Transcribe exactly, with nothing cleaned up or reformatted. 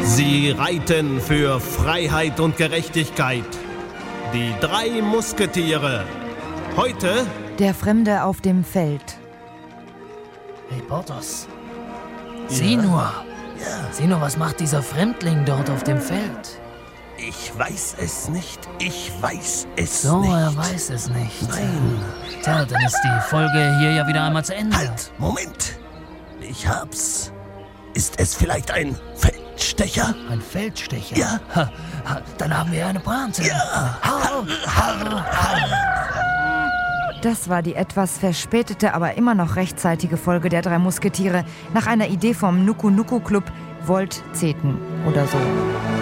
Sie reiten für Freiheit und Gerechtigkeit. Die drei Musketiere. Heute Der Fremde auf dem Feld. Hey, Porthos. Sieh nur. Ja, Sieh nur, was macht dieser Fremdling dort auf dem Feld? ich weiß es nicht. Ich weiß es So, nicht. er weiß es nicht. Nein. Tja, dann ist die Folge hier ja wieder einmal zu Ende. Halt, Moment. Ich hab's. Ist es vielleicht ein Feldstecher? Ein Feldstecher? Ja. Ha, ha, dann haben wir eine Pointe. Ja. Har, har, har. Das war die etwas verspätete, aber immer noch rechtzeitige Folge der drei Musketiere nach einer Idee vom Nuku Nuku Club Volt Zeten oder so.